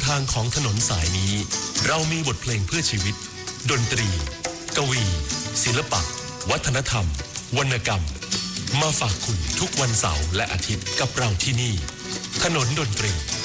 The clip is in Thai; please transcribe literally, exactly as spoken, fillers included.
างของถนนสายนี้เรามีบทเพลงเพื่อชีวิตดนตรีกวีศิลปะวัฒนธรรมวรรณกรรมมาฝากคุณทุกวันเสาร์และอาทิตย์กับเราที่นี่ถนนดนตรี